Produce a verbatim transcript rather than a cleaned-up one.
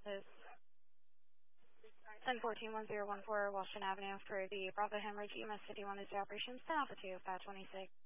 This ten fourteen one zero one four Washington Avenue for the Bravo Hemorrhage E M S fifty-one is the operations ten Alpha two five twenty-six.